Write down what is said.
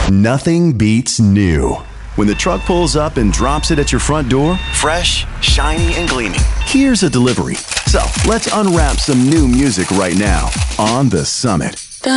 Nothing beats new. When the truck pulls up and drops it at your front door, fresh, shiny, and gleaming, here's a delivery. So let's unwrap some new music right now on The Summit.